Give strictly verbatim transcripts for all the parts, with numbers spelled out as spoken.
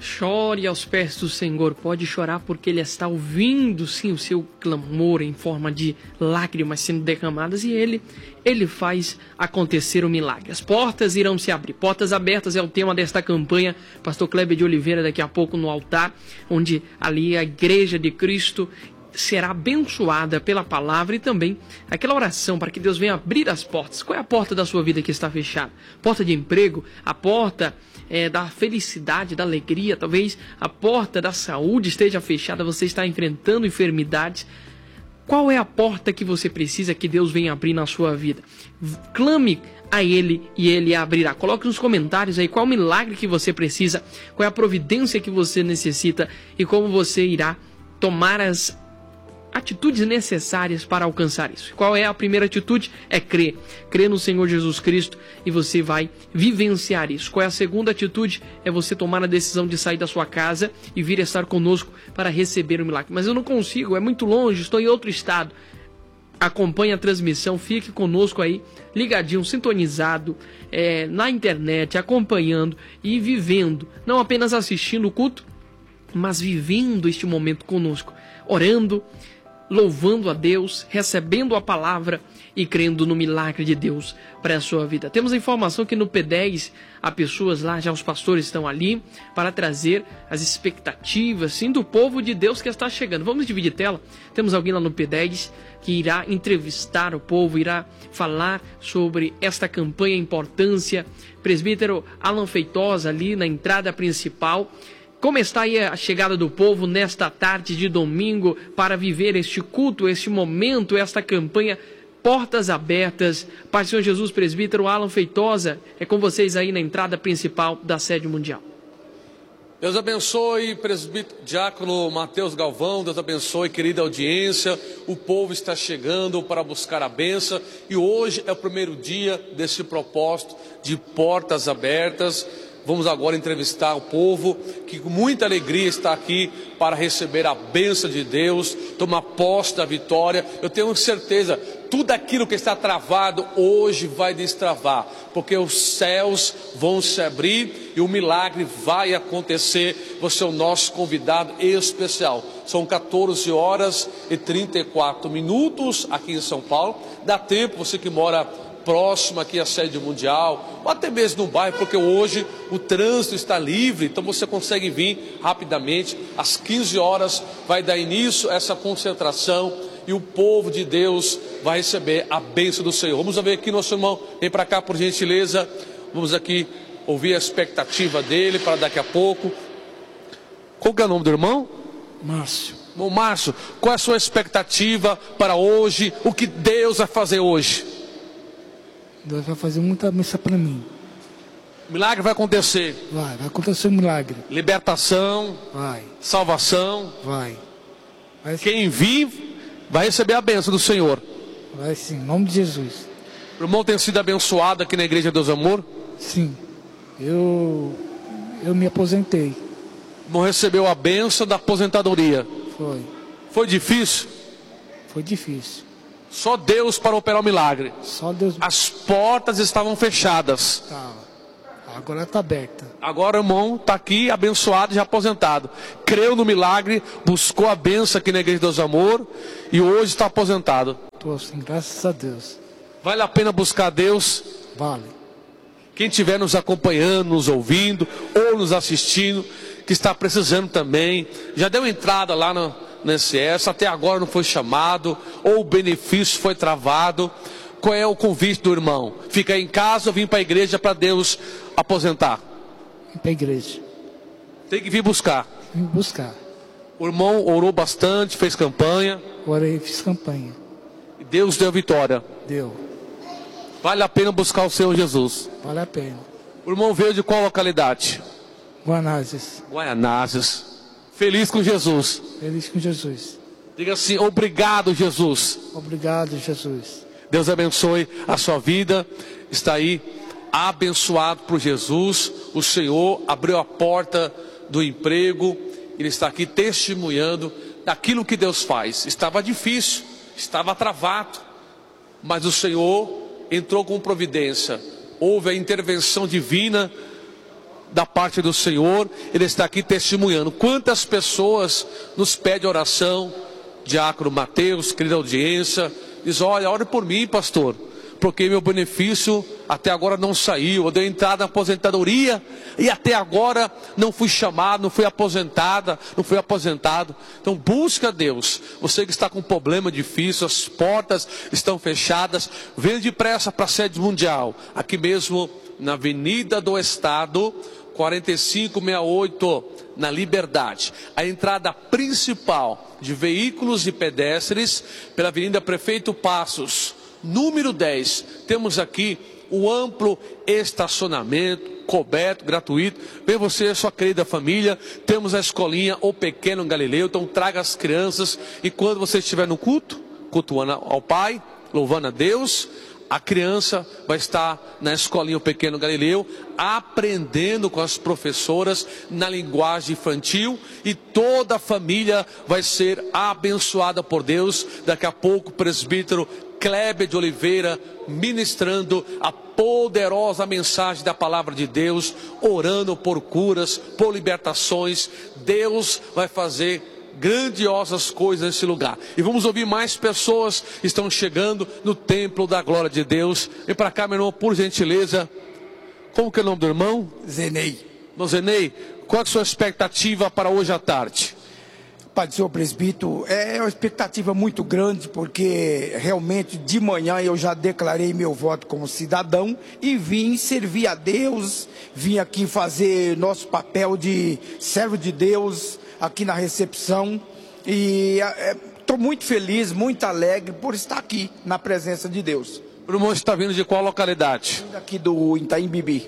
Chore aos pés do Senhor. Pode chorar porque Ele está ouvindo, sim, o seu clamor em forma de lágrimas sendo derramadas. E Ele, Ele faz acontecer o milagre. As portas irão se abrir. Portas abertas é o tema desta campanha. Pastor Kleber de Oliveira daqui a pouco no altar, onde ali a Igreja de Cristo será abençoada pela palavra e também aquela oração para que Deus venha abrir as portas. Qual é a porta da sua vida que está fechada? Porta de emprego? A porta é, da felicidade, da alegria? Talvez a porta da saúde esteja fechada, você está enfrentando enfermidades. Qual é a porta que você precisa que Deus venha abrir na sua vida? Clame a Ele e Ele abrirá. Coloque nos comentários aí qual o milagre que você precisa, qual é a providência que você necessita e como você irá tomar as atitudes necessárias para alcançar isso. Qual é a primeira atitude? É crer. Crer no Senhor Jesus Cristo e você vai vivenciar isso. Qual é a segunda atitude? É você tomar a decisão de sair da sua casa e vir estar conosco para receber o milagre. Mas eu não consigo, é muito longe, estou em outro estado. Acompanhe a transmissão, fique conosco aí, ligadinho, sintonizado, é, na internet, acompanhando e vivendo. Não apenas assistindo o culto, mas vivendo este momento conosco. Orando, louvando a Deus, recebendo a palavra e crendo no milagre de Deus para a sua vida. Temos a informação que no P dez há pessoas lá, já os pastores estão ali para trazer as expectativas, sim, do povo de Deus que está chegando. Vamos dividir tela? Temos alguém lá no P dez que irá entrevistar o povo, irá falar sobre esta campanha, a importância. Presbítero Alan Feitosa ali na entrada principal. Como está aí a chegada do povo nesta tarde de domingo para viver este culto, este momento, esta campanha, portas abertas. Pai Senhor Jesus, presbítero Alan Feitosa, é com vocês aí na entrada principal da sede mundial. Deus abençoe, presbítero diácono Mateus Galvão, Deus abençoe, querida audiência. O povo está chegando para buscar a bênção e hoje é o primeiro dia desse propósito de portas abertas. Vamos agora entrevistar o povo que com muita alegria está aqui para receber a bênção de Deus, tomar posse da vitória. Eu tenho certeza, tudo aquilo que está travado hoje vai destravar, porque os céus vão se abrir e o milagre vai acontecer. Você é o nosso convidado especial. São quatorze horas e trinta e quatro minutos aqui em São Paulo. Dá tempo, você que mora próximo aqui à sede mundial, ou até mesmo no bairro, porque hoje o trânsito está livre, então você consegue vir rapidamente. Às quinze horas vai dar início a essa concentração e o povo de Deus vai receber a bênção do Senhor. Vamos ver aqui nosso irmão, vem para cá por gentileza, vamos aqui ouvir a expectativa dele para daqui a pouco. Qual que é o nome do irmão? Márcio. Bom, Márcio, qual é a sua expectativa para hoje, o que Deus vai fazer hoje? Deus vai fazer muita missa para mim. Milagre vai acontecer. Vai, vai acontecer um milagre. Libertação. Vai. Salvação. Vai. vai Quem vir vai receber a bênção do Senhor. Vai sim, em nome de Jesus. O irmão tem sido abençoado aqui na Igreja Deus Amor? Sim. Eu, eu me aposentei. O irmão recebeu a bênção da aposentadoria. Foi. Foi difícil? Foi difícil. Só Deus para operar o milagre. Só Deus. As portas estavam fechadas. Tá. Agora está aberta. Agora o irmão está aqui abençoado e já aposentado. Creu no milagre, buscou a bênção aqui na Igreja de Deus Amor e hoje está aposentado. Estou assim, graças a Deus. Vale a pena buscar Deus? Vale. Quem estiver nos acompanhando, nos ouvindo ou nos assistindo, que está precisando também, já deu entrada lá no no S S, até agora não foi chamado, ou o benefício foi travado. Qual é o convite do irmão? Fica em casa ou vir para a igreja para Deus aposentar? Vim para a igreja. Tem que vir buscar. Vim buscar. O irmão orou bastante, fez campanha. Orei, fiz campanha. E Deus deu vitória. Deu. Vale a pena buscar o Senhor Jesus. Vale a pena. O irmão veio de qual localidade? Guanazes. Guaianazes. Feliz com Jesus. Feliz com Jesus. Diga assim, obrigado Jesus. Obrigado Jesus. Deus abençoe a sua vida. Está aí abençoado por Jesus. O Senhor abriu a porta do emprego. Ele está aqui testemunhando daquilo que Deus faz. Estava difícil, estava travado, mas o Senhor entrou com providência. Houve a intervenção divina da parte do Senhor, Ele está aqui testemunhando. Quantas pessoas nos pedem oração, diácono Mateus, querida audiência, diz: olha, ore por mim, pastor, porque meu benefício até agora não saiu, eu dei entrada na aposentadoria e até agora não fui chamado, não fui aposentada, não fui aposentado. Então busca Deus. Você que está com um problema difícil, as portas estão fechadas, venha depressa para a sede mundial, aqui mesmo na Avenida do Estado, quarenta e cinco sessenta e oito, na Liberdade. A entrada principal de veículos e pedestres pela Avenida Prefeito Passos, número dez. Temos aqui o amplo estacionamento, coberto, gratuito. Vem você e sua querida família. Temos a escolinha O Pequeno Galileu. Então traga as crianças. E quando você estiver no culto, cultuando ao Pai, louvando a Deus, a criança vai estar na escolinha O Pequeno Galileu, aprendendo com as professoras na linguagem infantil, e toda a família vai ser abençoada por Deus. Daqui a pouco o presbítero Kleber de Oliveira ministrando a poderosa mensagem da palavra de Deus, orando por curas, por libertações. Deus vai fazer grandiosas coisas nesse lugar. E vamos ouvir mais pessoas que estão chegando no templo da glória de Deus. Vem para cá, meu irmão, por gentileza. Como que é o nome do irmão? Zenei. Irmão Zenei, qual é a sua expectativa para hoje à tarde? Pai do Senhor Presbítero, é uma expectativa muito grande, porque realmente de manhã eu já declarei meu voto como cidadão e vim servir a Deus, vim aqui fazer nosso papel de servo de Deus aqui na recepção, e estou é, muito feliz, muito alegre por estar aqui na presença de Deus. O irmão está vindo de qual localidade? Vindo aqui do Itaim Bibi.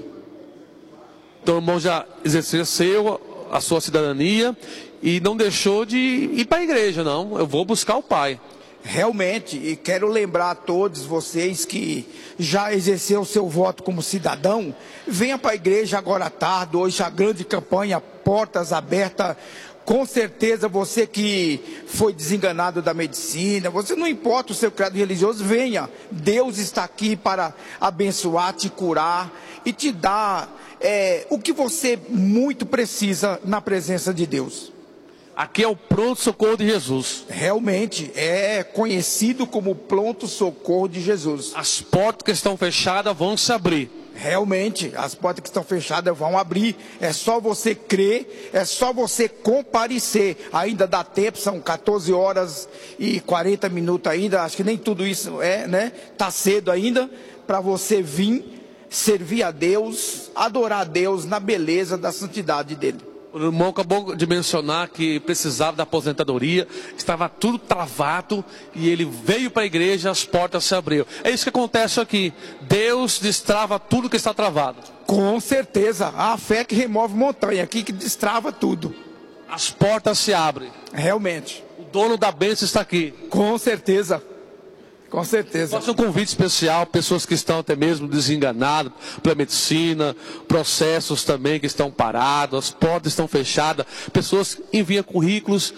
Então o irmão já exerceu a sua cidadania e não deixou de ir para a igreja, não. Eu vou buscar o Pai. Realmente, e quero lembrar a todos vocês que já exerceu o seu voto como cidadão, venha para a igreja agora à tarde. Hoje a grande campanha, portas abertas. Com certeza você que foi desenganado da medicina, você não importa o seu credo religioso, venha. Deus está aqui para abençoar, te curar e te dar é, o que você muito precisa na presença de Deus. Aqui é o pronto-socorro de Jesus. Realmente, é conhecido como pronto-socorro de Jesus. As portas que estão fechadas vão se abrir. Realmente, as portas que estão fechadas vão abrir. É só você crer, é só você comparecer. Ainda dá tempo, são quatorze horas e quarenta minutos ainda. Acho que nem tudo isso é, né? Tá cedo ainda para você vir servir a Deus, adorar a Deus na beleza da santidade dele. O irmão acabou de mencionar que precisava da aposentadoria, estava tudo travado e ele veio para a igreja, as portas se abriram. É isso que acontece aqui. Deus destrava tudo que está travado. Com certeza, a fé que remove montanha, aqui que destrava tudo. As portas se abrem. Realmente. O dono da bênção está aqui. Com certeza. Com certeza. Faça um convite especial, pessoas que estão até mesmo desenganadas pela medicina, processos também que estão parados, as portas estão fechadas, pessoas que enviam currículos,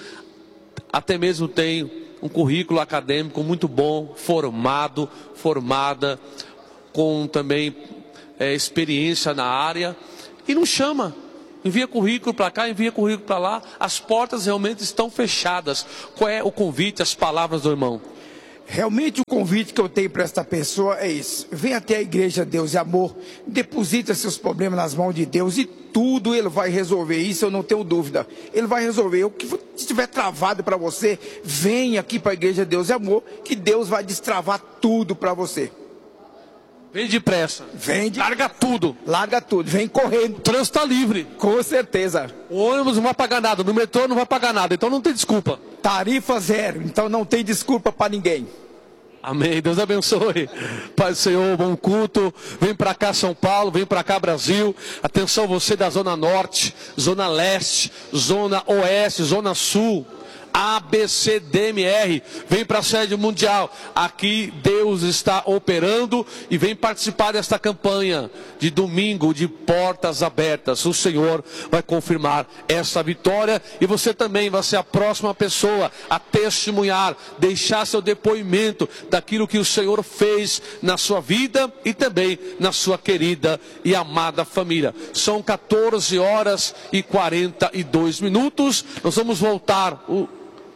até mesmo tem um currículo acadêmico muito bom, formado, formada, com também é, experiência na área, e não chama. Envia currículo para cá, envia currículo para lá, as portas realmente estão fechadas. Qual é o convite, as palavras do irmão? Realmente o convite que eu tenho para esta pessoa é isso: vem até a igreja Deus e Amor, deposita seus problemas nas mãos de Deus e tudo Ele vai resolver. Isso eu não tenho dúvida, Ele vai resolver. O que estiver travado para você, vem aqui para a igreja Deus e Amor, que Deus vai destravar tudo para você. Vem depressa. Vem de... Larga tudo. Larga tudo, vem correndo. O trânsito está livre. Com certeza. O ônibus não vai pagar nada, no metrô não vai pagar nada, então não tem desculpa. Tarifa zero, então não tem desculpa para ninguém. Amém, Deus abençoe. Pai do Senhor, bom culto. Vem para cá São Paulo, vem para cá Brasil. Atenção você da Zona Norte, Zona Leste, Zona Oeste, Zona Sul. A B C D M R. Vem para a sede mundial. Aqui Deus está operando e vem participar desta campanha de domingo de portas abertas. O Senhor vai confirmar essa vitória e você também vai ser a próxima pessoa a testemunhar, deixar seu depoimento daquilo que o Senhor fez na sua vida e também na sua querida e amada família. São quatorze horas e quarenta e dois minutos. Nós vamos voltar. O...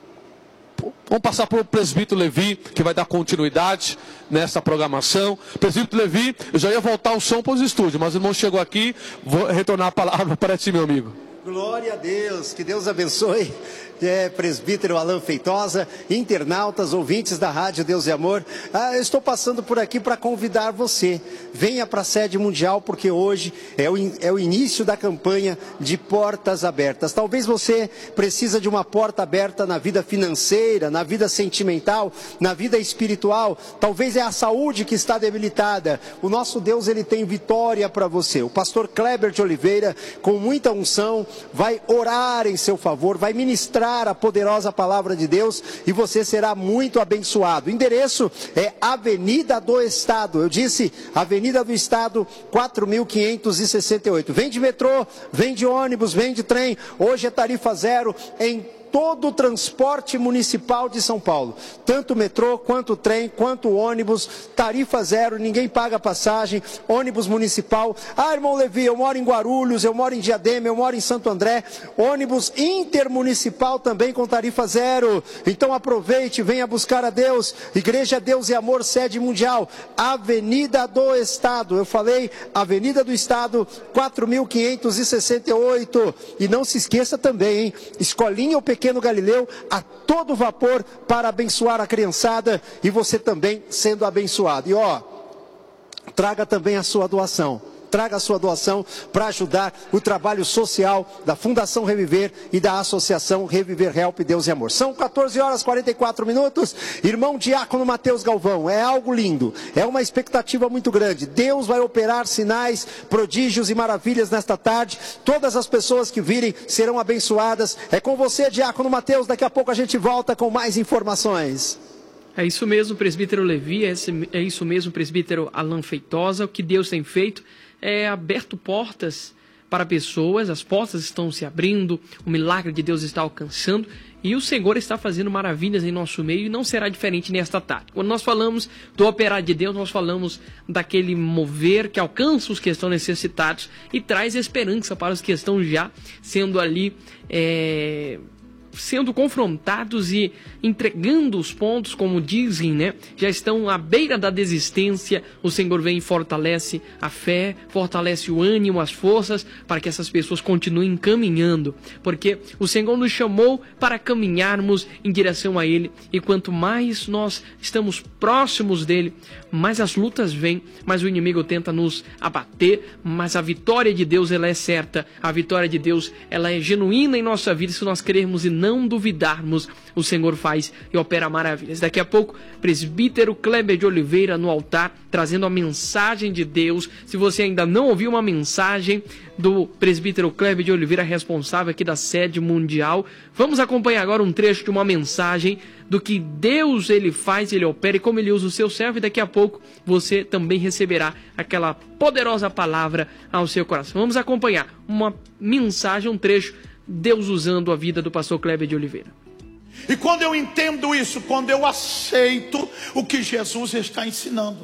Vamos passar para o presbítero Levi, que vai dar continuidade nessa programação. Presbítero Levi, eu já ia voltar o som para os estúdios, mas o irmão chegou aqui, vou retornar a palavra para ti, meu amigo. Glória a Deus, que Deus abençoe. É, presbítero Alan Feitosa, internautas, ouvintes da Rádio Deus e Amor. Ah, eu estou passando por aqui para convidar você. Venha para a sede mundial, porque hoje é o, é o início da campanha de portas abertas. Talvez você precisa de uma porta aberta na vida financeira, na vida sentimental, na vida espiritual. Talvez é a saúde que está debilitada. O nosso Deus, ele tem vitória para você. O pastor Kleber de Oliveira, com muita unção, vai orar em seu favor, vai ministrar a poderosa palavra de Deus e você será muito abençoado. O endereço é Avenida do Estado. Eu disse Avenida do Estado, quatro mil quinhentos e sessenta e oito. Vem de metrô, vem de ônibus, vem de trem. Hoje é tarifa zero em todo o transporte municipal de São Paulo, tanto o metrô, quanto o trem, quanto o ônibus, tarifa zero, ninguém paga passagem, ônibus municipal. Ah, irmão Levi, eu moro em Guarulhos, eu moro em Diadema, eu moro em Santo André, ônibus intermunicipal também com tarifa zero. Então aproveite, venha buscar a Deus. Igreja Deus e Amor, sede mundial, Avenida do Estado. Eu falei Avenida do Estado, quatro mil quinhentos e sessenta e oito. E não se esqueça também, hein? Escolinha ou Pequeno Pequeno Galileu a todo vapor para abençoar a criançada e você também sendo abençoado. E ó, traga também a sua doação. Traga a sua doação para ajudar o trabalho social da Fundação Reviver e da Associação Reviver Help Deus e Amor. São quatorze horas e quarenta e quatro minutos. Irmão Diácono Mateus Galvão, é algo lindo, é uma expectativa muito grande. Deus vai operar sinais, prodígios e maravilhas nesta tarde. Todas as pessoas que virem serão abençoadas. É com você, Diácono Mateus. Daqui a pouco a gente volta com mais informações. É isso mesmo, presbítero Levi, é isso mesmo, presbítero Alan Feitosa. O que Deus tem feito é aberto portas para pessoas, as portas estão se abrindo, o milagre de Deus está alcançando e o Senhor está fazendo maravilhas em nosso meio e não será diferente nesta tarde. Quando nós falamos do operar de Deus, nós falamos daquele mover que alcança os que estão necessitados e traz esperança para os que estão já sendo ali... É... sendo confrontados e entregando os pontos, como dizem, né? Já estão à beira da desistência. O Senhor vem e fortalece a fé, fortalece o ânimo, as forças, para que essas pessoas continuem caminhando, porque o Senhor nos chamou para caminharmos em direção a Ele, e quanto mais nós estamos próximos dEle, mais as lutas vêm, mais o inimigo tenta nos abater, mas a vitória de Deus, ela é certa, a vitória de Deus, ela é genuína em nossa vida, se nós crermos e não duvidarmos, o Senhor faz e opera maravilhas. Daqui a pouco, presbítero Kleber de Oliveira no altar, trazendo a mensagem de Deus. Se você ainda não ouviu uma mensagem do presbítero Kleber de Oliveira, responsável aqui da sede mundial, vamos acompanhar agora um trecho de uma mensagem do que Deus ele faz, ele opera e como ele usa o seu servo, e daqui a pouco você também receberá aquela poderosa palavra ao seu coração. Vamos acompanhar uma mensagem, um trecho, Deus usando a vida do pastor Kleber de Oliveira. E quando eu entendo isso, quando eu aceito o que Jesus está ensinando.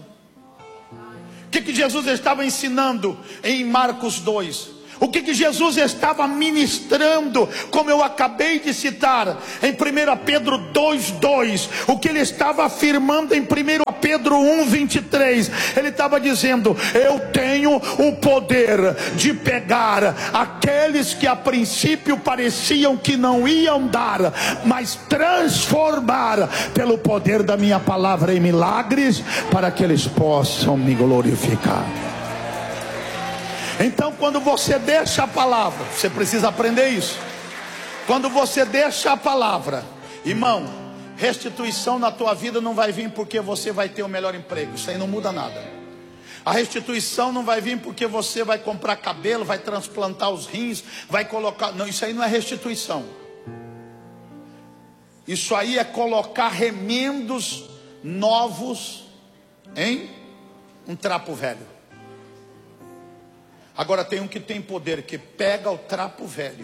O que, que Jesus estava ensinando em Marcos dois? O que, que Jesus estava ministrando, como eu acabei de citar, em primeira Pedro dois, dois. O que ele estava afirmando em primeira Pedro um, vinte e três. Ele estava dizendo: eu tenho o poder de pegar aqueles que a princípio pareciam que não iam dar, mas transformar pelo poder da minha palavra em milagres, para que eles possam me glorificar. Então, quando você deixa a palavra, você precisa aprender isso. Quando você deixa a palavra, irmão, restituição na tua vida não vai vir porque você vai ter o melhor emprego. Isso aí não muda nada. A restituição não vai vir porque você vai comprar cabelo, vai transplantar os rins, vai colocar... Não, isso aí não é restituição. Isso aí é colocar remendos novos em um trapo velho. Agora tem um que tem poder, que pega o trapo velho.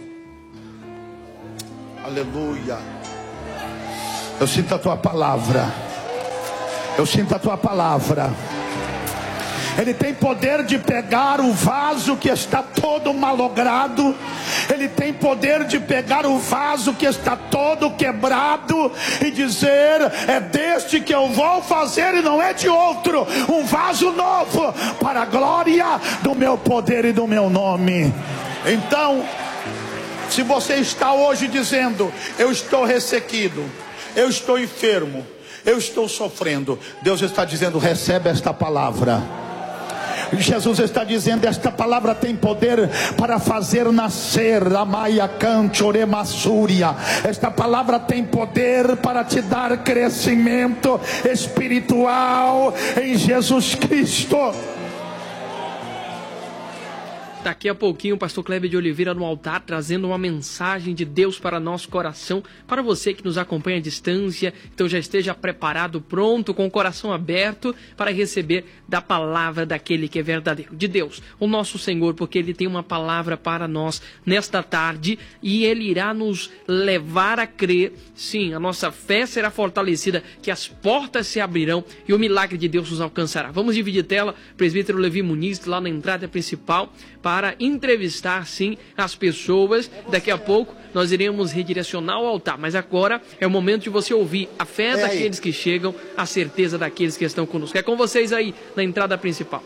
Aleluia. Eu sinto a tua palavra. Eu sinto a tua palavra. Ele tem poder de pegar o vaso que está todo malogrado. Ele tem poder de pegar o vaso que está todo quebrado e dizer: é deste que eu vou fazer e não é de outro, um vaso novo para a glória do meu poder e do meu nome. Então, se você está hoje dizendo: eu estou ressequido, eu estou enfermo, eu estou sofrendo, Deus está dizendo: recebe esta palavra. Jesus está dizendo: esta palavra tem poder para fazer nascer a Maia Cante Oremassúria. Esta palavra tem poder para te dar crescimento espiritual em Jesus Cristo. Daqui a pouquinho o pastor Kleber de Oliveira no altar, trazendo uma mensagem de Deus para nosso coração, para você que nos acompanha à distância. Então já esteja preparado, pronto, com o coração aberto para receber da palavra daquele que é verdadeiro, de Deus, o nosso Senhor, porque Ele tem uma palavra para nós nesta tarde e Ele irá nos levar a crer. Sim, a nossa fé será fortalecida, que as portas se abrirão e o milagre de Deus nos alcançará. Vamos dividir tela, presbítero Levi Muniz, lá na entrada principal, para entrevistar, sim, as pessoas. Daqui a pouco nós iremos redirecionar o altar, mas agora é o momento de você ouvir a fé é daqueles aí que chegam, a certeza daqueles que estão conosco. É com vocês aí, na entrada principal.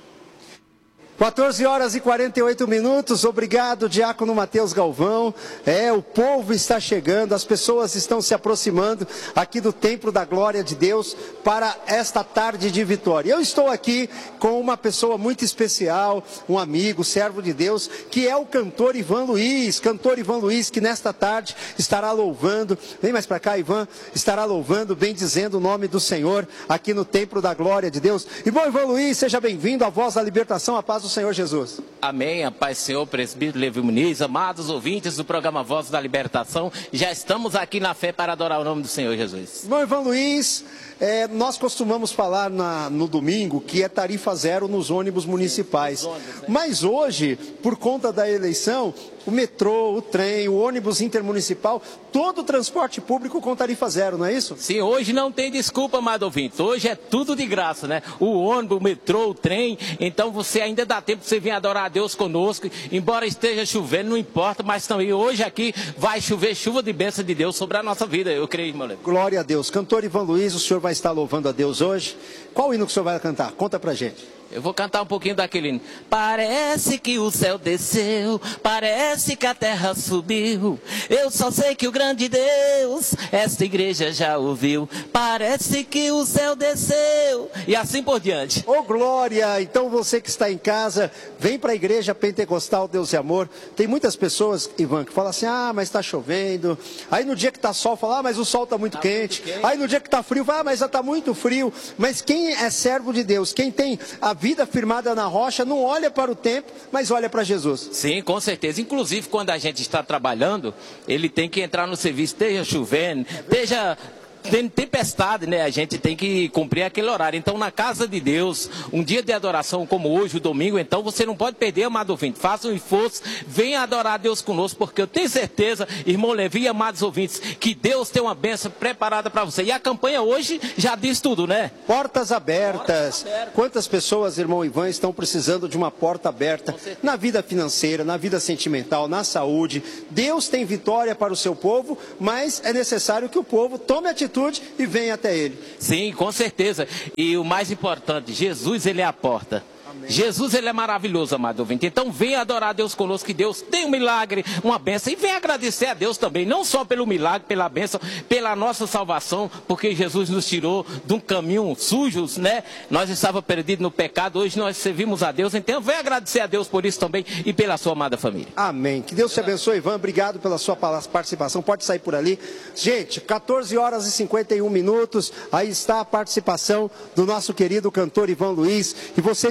quatorze horas e quarenta e oito minutos, obrigado Diácono Mateus Galvão. É, o povo está chegando, as pessoas estão se aproximando aqui do Templo da Glória de Deus para esta tarde de vitória. Eu estou aqui com uma pessoa muito especial, um amigo, servo de Deus, que é o cantor Ivan Luiz, cantor Ivan Luiz, que nesta tarde estará louvando, vem mais para cá Ivan, estará louvando, bendizendo o nome do Senhor aqui no Templo da Glória de Deus. E bom, Ivan Luiz, seja bem-vindo à Voz da Libertação, a paz do Senhor Jesus. Amém, a paz do Senhor, presbítero Levi Muniz, amados ouvintes do programa Voz da Libertação, já estamos aqui na fé para adorar o nome do Senhor Jesus. Bom, Ivan Luiz, é, nós costumamos falar na, no domingo que é tarifa zero nos ônibus municipais, ônibus, né? Mas hoje, por conta da eleição, o metrô, o trem, o ônibus intermunicipal, todo o transporte público com tarifa zero, não é isso? Sim, hoje não tem desculpa, amado ouvinte, hoje é tudo de graça, né? O ônibus, o metrô, o trem, então você ainda dá tempo de você vir adorar a Deus conosco, embora esteja chovendo, não importa, mas também hoje aqui vai chover chuva de bênção de Deus sobre a nossa vida, eu creio, irmão Levi. Glória a Deus. Cantor Ivan Luiz, o senhor vai estar louvando a Deus hoje. Qual hino que o senhor vai cantar? Conta pra gente. Eu vou cantar um pouquinho daquele hino. Parece que o céu desceu, parece que a terra subiu. Eu só sei que o grande Deus, esta igreja já ouviu. Parece que o céu desceu. E assim por diante. Ô, glória! Então você que está em casa, vem para a igreja pentecostal Deus e Amor. Tem muitas pessoas, Ivan, que falam assim: ah, mas está chovendo. Aí no dia que está sol, fala: ah, mas o sol está muito, tá quente. muito quente. Aí no dia que está frio, fala: ah, mas já está muito frio. Mas quem é servo de Deus, quem tem a vida firmada na rocha, não olha para o tempo, mas olha para Jesus. Sim, com certeza. Inclusive, quando a gente está trabalhando, ele tem que entrar no serviço, esteja chovendo, esteja tem tempestade, né? A gente tem que cumprir aquele horário. Então, na casa de Deus, um dia de adoração como hoje, o domingo, então você não pode perder, amado ouvinte. Faça um esforço, venha adorar a Deus conosco, porque eu tenho certeza, irmão Levi e amados ouvintes, que Deus tem uma bênção preparada para você. E a campanha hoje já diz tudo, né? Portas abertas. Portas abertas. Quantas pessoas, irmão Ivan, estão precisando de uma porta aberta na vida financeira, na vida sentimental, na saúde? Deus tem vitória para o seu povo, mas é necessário que o povo tome atitude e venha até Ele. Sim, com certeza. E o mais importante, Jesus, Ele é a porta. Amém. Jesus, Ele é maravilhoso, amado ouvinte. Então venha adorar a Deus conosco, que Deus tem um milagre, uma bênção. E venha agradecer a Deus também, não só pelo milagre, pela bênção, pela nossa salvação, porque Jesus nos tirou de um caminho sujo, né? Nós estávamos perdidos no pecado, hoje nós servimos a Deus. Então venha agradecer a Deus por isso também e pela sua amada família. Amém. Que Deus te abençoe, Ivan. Obrigado pela sua participação. Pode sair por ali. Gente, quatorze horas e cinquenta e um minutos. Aí está a participação do nosso querido cantor Ivan Luiz. E você que está em casa,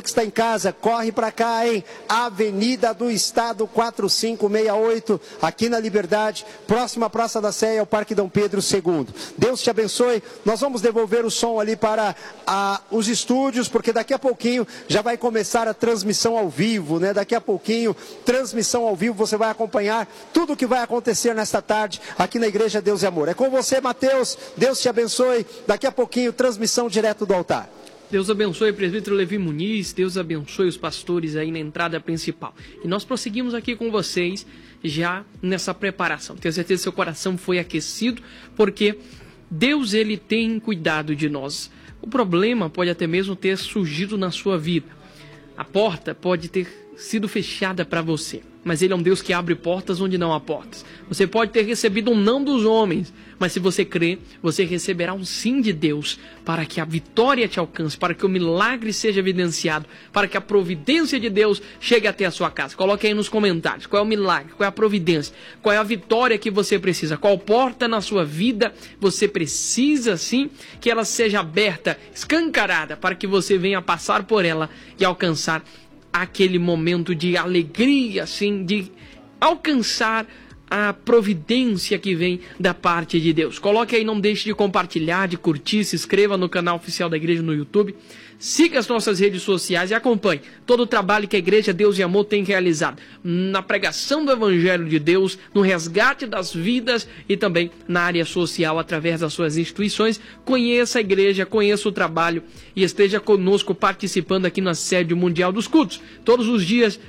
casa, corre para cá, hein? Avenida do Estado quatro cinco seis oito, aqui na Liberdade, próxima à Praça da Sé, ao Parque Dom Pedro segundo. Deus te abençoe. Nós vamos devolver o som ali para a, os estúdios, porque daqui a pouquinho já vai começar a transmissão ao vivo, né? Daqui a pouquinho, transmissão ao vivo, você vai acompanhar tudo o que vai acontecer nesta tarde aqui na Igreja Deus e Amor. É com você, Mateus. Deus te abençoe. Daqui a pouquinho, transmissão direto do altar. Deus abençoe o presbítero Levi Muniz, Deus abençoe os pastores aí na entrada principal. E nós prosseguimos aqui com vocês já nessa preparação. Tenho certeza que seu coração foi aquecido, porque Deus, ele tem cuidado de nós. O problema pode até mesmo ter surgido na sua vida. A porta pode ter sido fechada para você, mas ele é um Deus que abre portas onde não há portas. Você pode ter recebido um não dos homens, mas se você crer, você receberá um sim de Deus, para que a vitória te alcance, para que o milagre seja evidenciado, para que a providência de Deus chegue até a sua casa. Coloque aí nos comentários qual é o milagre, qual é a providência, qual é a vitória que você precisa, qual porta na sua vida você precisa sim que ela seja aberta, escancarada, para que você venha passar por ela e alcançar aquele momento de alegria, assim, de alcançar a providência que vem da parte de Deus. Coloque aí, não deixe de compartilhar, de curtir, se inscreva no canal oficial da igreja no YouTube, siga as nossas redes sociais e acompanhe todo o trabalho que a Igreja Deus e Amor tem realizado na pregação do Evangelho de Deus, no resgate das vidas e também na área social através das suas instituições. Conheça a igreja, conheça o trabalho e esteja conosco participando aqui na sede mundial dos cultos, todos os dias,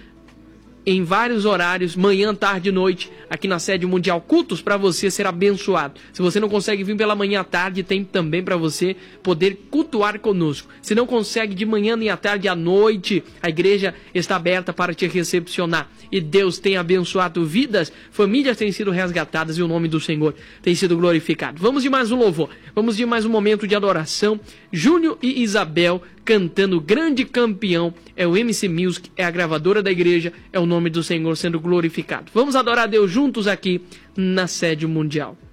em vários horários, manhã, tarde e noite, aqui na sede mundial, cultos para você ser abençoado. Se você não consegue vir pela manhã à tarde, tem também para você poder cultuar conosco. Se não consegue de manhã nem à tarde à noite, a igreja está aberta para te recepcionar. E Deus tem abençoado vidas, famílias têm sido resgatadas e o nome do Senhor tem sido glorificado. Vamos de mais um louvor, vamos de mais um momento de adoração. Júnior e Isabel cantando Grande Campeão, é o M C Music, é a gravadora da igreja, é o nome do Senhor sendo glorificado. Vamos adorar a Deus juntos aqui na sede mundial.